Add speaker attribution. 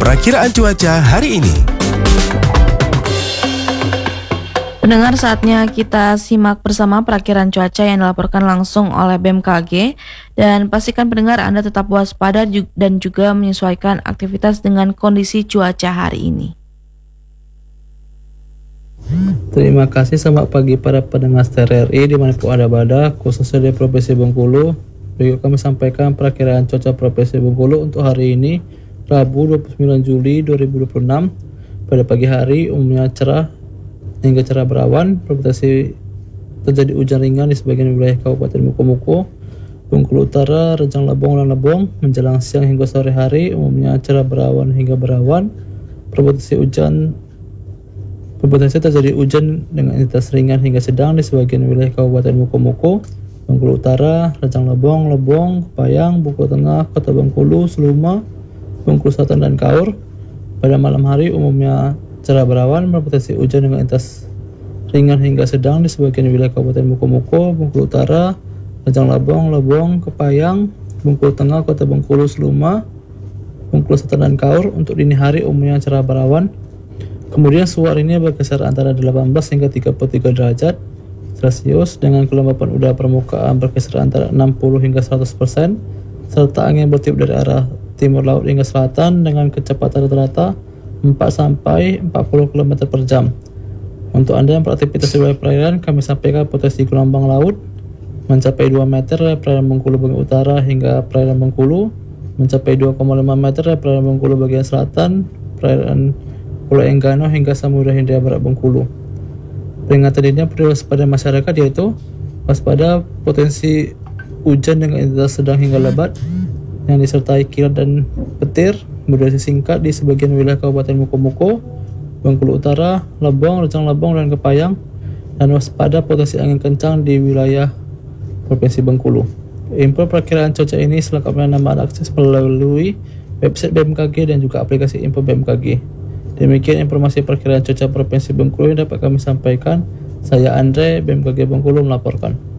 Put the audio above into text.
Speaker 1: Perakiraan cuaca hari ini.
Speaker 2: Pendengar, saatnya kita simak bersama perakiraan cuaca yang dilaporkan langsung oleh BMKG. Dan pastikan pendengar Anda tetap waspada dan juga menyesuaikan aktivitas dengan kondisi cuaca hari ini.
Speaker 3: Terima kasih, selamat pagi para pendengar RRI dimanapun Anda berada, khususnya di Provinsi Bengkulu. Berikut kami sampaikan perakiraan cuaca Provinsi Bengkulu untuk hari ini, Rabu 29 Juli 2026. Pada pagi hari umumnya cerah hingga cerah berawan, berpotensi terjadi hujan ringan di sebagian wilayah Kabupaten Mukomuko, Bengkulu Utara, Rejang Lebong, dan Lebong. Menjelang siang hingga sore hari umumnya cerah berawan hingga berawan, berpotensi terjadi hujan dengan intensitas ringan hingga sedang di sebagian wilayah Kabupaten Mukomuko, Bengkulu Utara, Rejang Lebong, Kepayang, Bengkulu Tengah, Kota Bengkulu, Seluma, Bengkulu Selatan, dan Kaur. Pada malam hari umumnya cerah berawan, berpotensi hujan dengan intensitas ringan hingga sedang di sebagian wilayah Kabupaten Mukomuko, Bengkulu Utara, Rejang Lebong, Kepayang, Bengkulu Tengah, Kota Bengkulu, Seluma, Bengkulu Selatan, dan Kaur. Untuk dini hari umumnya cerah berawan. Kemudian suhu hari ini berkisar antara 18 hingga 33 derajat Celcius dengan kelembapan udara permukaan berkisar antara 60 hingga 100%, serta angin bertiup dari arah timur laut hingga selatan dengan kecepatan rata-rata 4 sampai 40 km per jam. Untuk Anda yang beraktivitas di wilayah perairan, kami sampaikan potensi gelombang laut mencapai 2 meter dari perairan Bengkulu bagian utara hingga perairan Bengkulu, mencapai 2,5 meter dari perairan Bengkulu bagian selatan, perairan Pulau Enggano hingga Samudra Hindia Barat Bengkulu. Peringatan dini perlu waspada masyarakat yaitu waspada potensi hujan dengan intensitas sedang hingga lebat yang disertai kilat dan petir berdurasi singkat di sebagian wilayah Kabupaten Mukomuko, Bengkulu Utara, Lebong, Rejang Lebong, dan Kepayang, dan waspada potensi angin kencang di wilayah Provinsi Bengkulu. Info perakiraan cuaca ini selengkapnya dapat akses melalui website BMKG dan juga aplikasi info BMKG. Demikian informasi perakiraan cuaca Provinsi Bengkulu yang dapat kami sampaikan. Saya Andre, BMKG Bengkulu melaporkan.